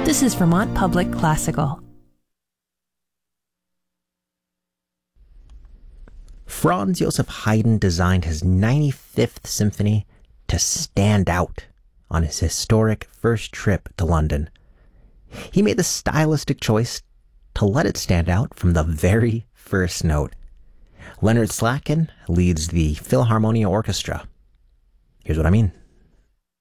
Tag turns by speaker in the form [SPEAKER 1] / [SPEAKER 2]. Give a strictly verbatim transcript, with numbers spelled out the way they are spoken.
[SPEAKER 1] This is Vermont Public Classical.
[SPEAKER 2] Franz Joseph Haydn designed his ninety-fifth symphony to stand out on his historic first trip to London. He made the stylistic choice to let it stand out from the very first note. Leonard Slatkin leads the Philharmonia Orchestra. Here's what I mean.